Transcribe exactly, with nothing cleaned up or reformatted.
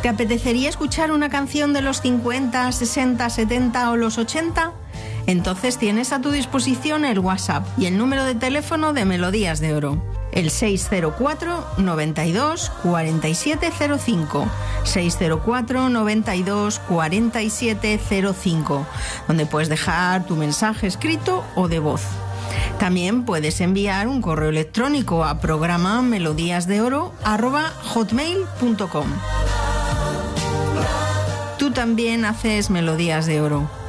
¿Te apetecería escuchar una canción de los cincuenta, sesenta, setenta o los ochenta? Entonces tienes a tu disposición el WhatsApp y el número de teléfono de Melodías de Oro. El seis cero cuatro, noventa y dos, cuarenta y siete cero cinco, seis cero cuatro, noventa y dos, cuarenta y siete cero cinco, donde puedes dejar tu mensaje escrito o de voz. También puedes enviar un correo electrónico a programa melodíasdeoro arroba hotmail punto com. Tú también haces Melodías de Oro.